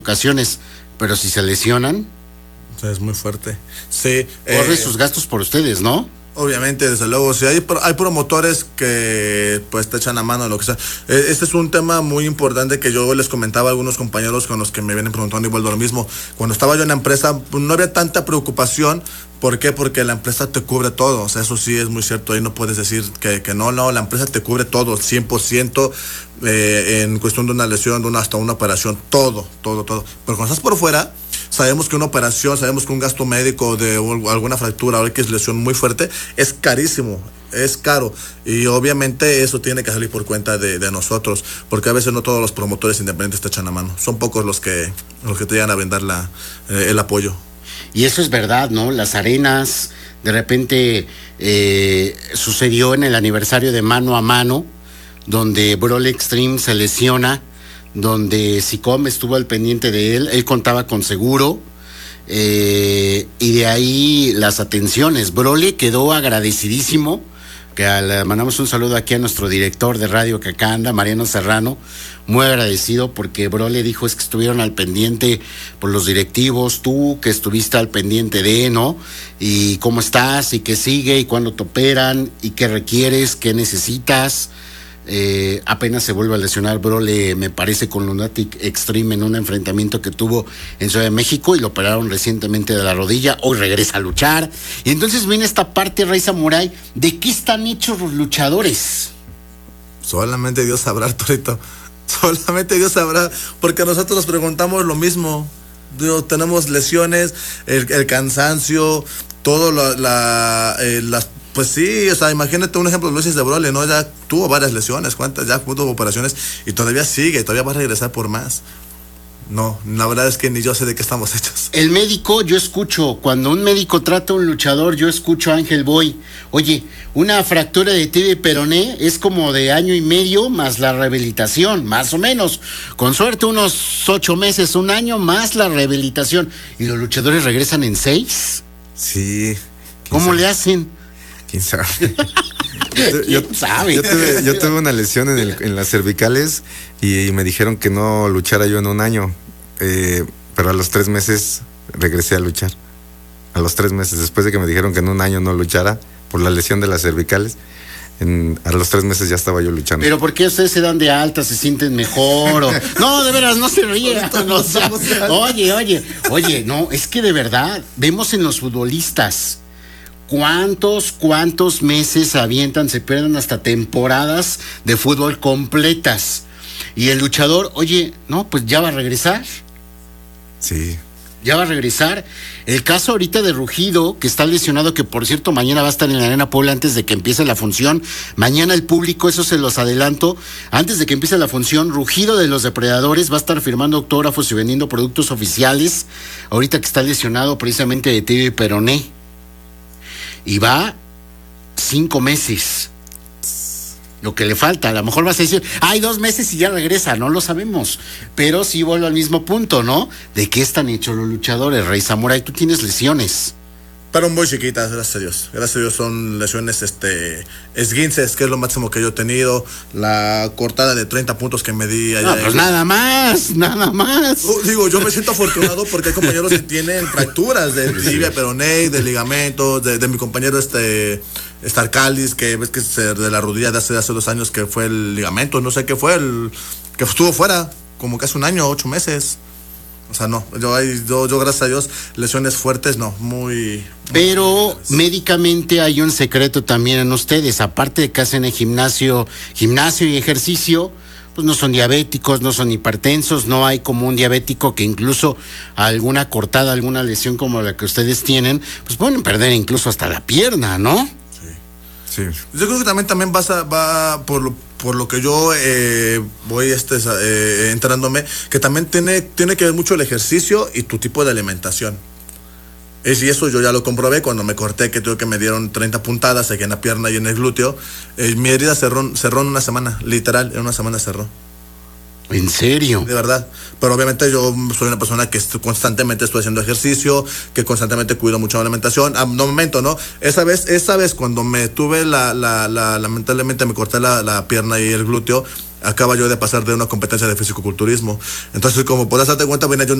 ocasiones, pero si se lesionan, O sea, es muy fuerte. Sí. corre sus gastos por ustedes, ¿no? Obviamente, desde luego, si hay promotores que pues te echan la mano, lo que sea. Este es un tema muy importante que yo les comentaba a algunos compañeros con los que me vienen preguntando igual de lo mismo. Cuando estaba yo en la empresa, pues, no había tanta preocupación. ¿Por qué? Porque la empresa te cubre todo. O sea, eso sí es muy cierto. Ahí no puedes decir que no, la empresa te cubre todo, 100%, en cuestión de una lesión, hasta una operación, todo. Pero cuando estás por fuera, sabemos que una operación, sabemos que un gasto médico de alguna fractura o X lesión muy fuerte es carísimo, es caro, y obviamente eso tiene que salir por cuenta de nosotros, porque a veces no todos los promotores independientes te echan la mano, son pocos los que te llegan a brindar el apoyo. Y eso es verdad, ¿no? Las arenas, de repente sucedió en el aniversario de Mano a Mano, donde Brawl Extreme se lesiona, donde SICOM estuvo al pendiente de él contaba con seguro, y de ahí las atenciones. Brole quedó agradecidísimo, que le mandamos un saludo aquí a nuestro director de radio que acá anda, Mariano Serrano, muy agradecido porque Brole dijo es que estuvieron al pendiente por los directivos, tú que estuviste al pendiente de, ¿no? Y cómo estás, y qué sigue, y cuándo te operan, y qué requieres, qué necesitas. Apenas se vuelve a lesionar Brole, me parece, con Lunatic Extreme en un enfrentamiento que tuvo en Ciudad de México, y lo operaron recientemente de la rodilla. Hoy regresa a luchar. Y entonces viene esta parte, Rey Samurai, ¿de qué están hechos los luchadores? Solamente Dios sabrá, Arturito. Solamente Dios sabrá, porque nosotros nos preguntamos lo mismo. Tenemos lesiones, el cansancio, todo las. Pues sí, o sea, imagínate un ejemplo, Luis de Brole, ¿no? Ya tuvo varias lesiones, ¿cuántas? Ya tuvo operaciones y todavía sigue, todavía va a regresar por más. No, la verdad es que ni yo sé de qué estamos hechos. El médico, yo escucho, cuando un médico trata a un luchador, yo escucho a Ángel Boy. Oye, una fractura de tibia y peroné es como de 1.5 años más la rehabilitación, más o menos. Con suerte unos 8 meses, 1 año más la rehabilitación. ¿Y los luchadores regresan en 6? Sí. ¿Cómo le hacen? ¿Quién sabe? ¿Quién sabe? Yo tuve una lesión en las cervicales y me dijeron que no luchara yo en 1 año, pero a los 3 meses regresé a luchar. A los 3 meses, después de que me dijeron que en 1 año no luchara por la lesión de las cervicales, a los 3 meses ya estaba yo luchando. ¿Pero por qué ustedes se dan de alta, se sienten mejor? No, de veras, no se rían. No, oye, no, es que de verdad, vemos en los futbolistas ¿cuántos meses avientan, se pierden hasta temporadas de fútbol completas? Y el luchador, oye, no, pues ya va a regresar. Sí. Ya va a regresar. El caso ahorita de Rugido, que está lesionado, que por cierto mañana va a estar en la Arena Puebla antes de que empiece la función. Mañana el público, eso se los adelanto, antes de que empiece la función, Rugido de los Depredadores va a estar firmando autógrafos y vendiendo productos oficiales. Ahorita que está lesionado precisamente de tibia y peroné. Y va 5 meses. Lo que le falta, a lo mejor vas a decir, 2 meses y ya regresa, no lo sabemos. Pero sí vuelvo al mismo punto, ¿no? ¿De qué están hechos los luchadores, Rey Samurai? Tú tienes lesiones. Pero muy chiquitas, gracias a Dios. Gracias a Dios son lesiones esguinces, que es lo máximo que yo he tenido. La cortada de 30 puntos que me di allá. No, pues nada más. Digo, yo me siento afortunado porque hay compañeros que tienen fracturas de tibia, peroné, de ligamentos, de mi compañero Starcalis, que ves que es de la rodilla de hace 2 años, que fue el ligamento, no sé qué fue, que estuvo fuera como casi 1 año, 8 meses. O sea, no, yo gracias a Dios, lesiones fuertes, no, muy... Pero médicamente hay un secreto también en ustedes, aparte de que hacen el gimnasio y ejercicio, pues no son diabéticos, no son hipertensos, no hay como un diabético que incluso alguna cortada, alguna lesión como la que ustedes tienen, pues pueden perder incluso hasta la pierna, ¿no? Sí. Yo creo que también va por lo que yo voy enterándome, que también tiene que ver mucho el ejercicio y tu tipo de alimentación. Y eso yo ya lo comprobé cuando me corté, que tuve que me dieron 30 puntadas aquí en la pierna y en el glúteo. Mi herida cerró en 1 semana, literal, en 1 semana cerró. ¿En serio? De verdad. Pero obviamente yo soy una persona que constantemente estoy haciendo ejercicio, que constantemente cuido mucho la alimentación. No, momento, ¿no? Esa vez cuando me tuve lamentablemente me corté la pierna y el glúteo, acaba yo de pasar de una competencia de fisicoculturismo. Entonces, como podrás darte cuenta, venía yo